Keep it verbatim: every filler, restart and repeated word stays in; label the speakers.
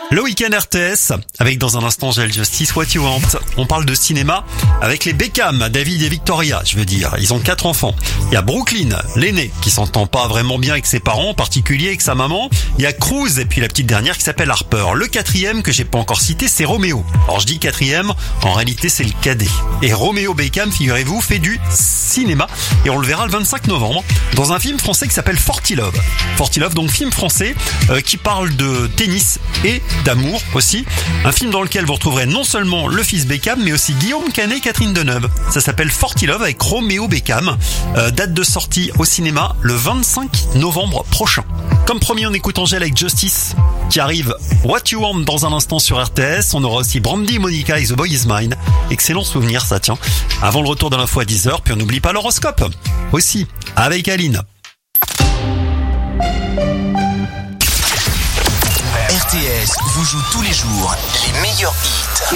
Speaker 1: Le week-end R T S, avec dans un instant Jael Justice, What You Want. On parle de cinéma avec les Beckham, David et Victoria, je veux dire. Ils ont quatre enfants. Il y a Brooklyn, l'aîné, qui s'entend pas vraiment bien avec ses parents, en particulier avec sa maman. Il y a Cruz et puis la petite dernière qui s'appelle Harper. Le quatrième que j'ai pas encore cité, c'est Roméo. Alors je dis quatrième, en réalité c'est le cadet. Et Roméo Beckham, figurez-vous, fait du cinéma et on le verra le vingt-cinq novembre dans un film français qui s'appelle Forty Love. Forty Love, donc film français euh, qui parle de tennis et d'amour aussi. Un film dans lequel vous retrouverez non seulement le fils Beckham, mais aussi Guillaume Canet et Catherine Deneuve. Ça s'appelle Forty Love avec Roméo Beckham. Euh, date de sortie au cinéma le vingt-cinq novembre prochain. Comme promis, on écoute Angèle avec Justice qui arrive What You Want dans un instant sur R T S. On aura aussi Brandy et Monica avec The Boy Is Mine. Excellent souvenir ça, tiens. Avant le retour de l'info à dix heures, puis on n'oublie pas l'horoscope. Aussi, avec Aline.
Speaker 2: R T S vous joue tous les jours les meilleurs hits.